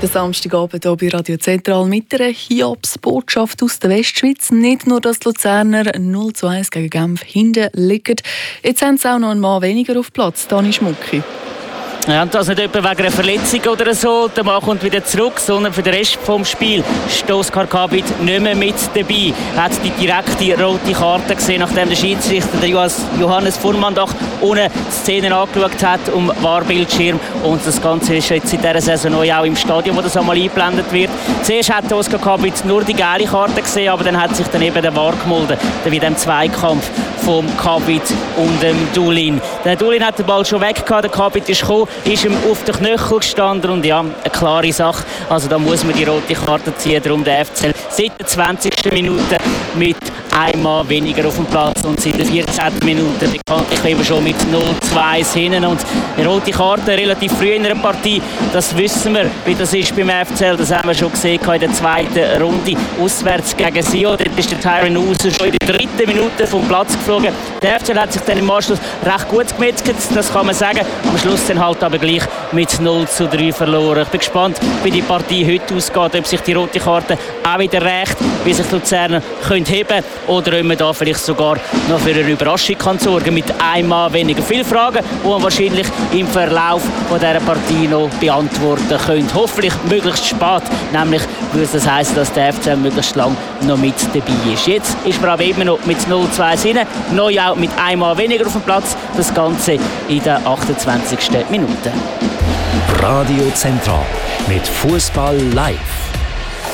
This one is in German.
Der Samstagabend hier bei Radio Zentral mit einer Hiobsbotschaft aus der Westschweiz. Nicht nur, dass die Luzerner 0:1 gegen Genf hinten liegen, jetzt haben sie auch noch einen Mann weniger auf Platz, Dani Schmucki. Ja, und das nicht etwa wegen einer Verletzung oder so. Der Mann kommt wieder zurück, sondern für den Rest des Spiels steht Oskar Kabitz nicht mehr mit dabei. Er hat die direkte rote Karte gesehen, nachdem der Schiedsrichter der Johannes Fuhrmann ohne Szenen angeschaut hat um Wahrbildschirm. Und das Ganze ist jetzt in dieser Saison neu auch im Stadion, wo das einmal eingeblendet wird. Zuerst hat Oskar Kabitz nur die gelbe Karte gesehen, aber dann hat sich dann eben der VAR gemeldet, wie dem Zweikampf vom Kabitz und dem Dulin. Der Dulin hat den Ball schon weg gehabt, der Kabitz ist gekommen, ist ihm auf den Knöchel gestanden und ja, eine klare Sache. Also da muss man die rote Karte ziehen, darum der FCL seit der 20. Minute mit einmal weniger auf dem Platz und seit der 14. Minute bekanntlich eben schon mit 0:2 hinten. Und eine rote Karte relativ früh in einer Partie, das wissen wir, wie das ist beim FCL. Das haben wir schon gesehen in der zweiten Runde auswärts gegen Sion. Dort ist der Tyron User schon in der 3. Minute vom Platz geflogen. Der FCL hat sich dann im Anschluss recht gut gemetzelt, das kann man sagen. Am Schluss dann halt aber gleich mit 0:3 verloren. Ich bin gespannt, wie die Partie heute ausgeht, ob sich die rote Karte auch wieder rächt, wie sich die Luzerner heben können oder ob man da vielleicht sogar noch für eine Überraschung kann sorgen mit einmal weniger. Viele Fragen, die man wahrscheinlich im Verlauf von dieser Partie noch beantworten können. Hoffentlich möglichst spät, nämlich würde das heißen, dass der FCL möglichst lang noch mit dabei ist. Jetzt ist man aber immer noch mit 0:2 hinten, neu auch mit einmal weniger auf dem Platz, das Ganze in der 28. Minute. Radio Zentral mit Fußball live.